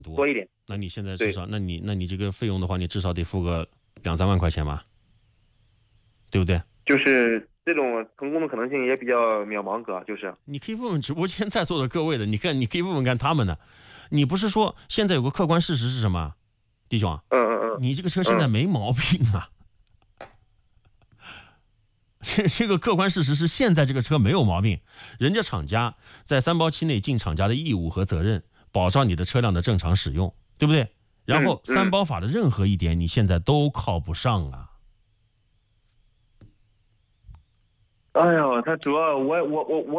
多一点。 那你现在至少，那你这个费用的话，你至少得付个2-3万块钱吧，对不对？ 就是这种成功的可能性也比较渺茫，哥，就是你可以问问直播间在座的各位的，你可以问问看他们的。你不是说现在有个客观事实是什么，弟兄？你这个车现在没毛病啊。这个客观事实是现在这个车没有毛病，人家厂家在3包期内尽厂家的义务和责任，保障你的车辆的正常使用，对不对？然后3包法的任何一点你现在都靠不上啊。 哎呀，他主要我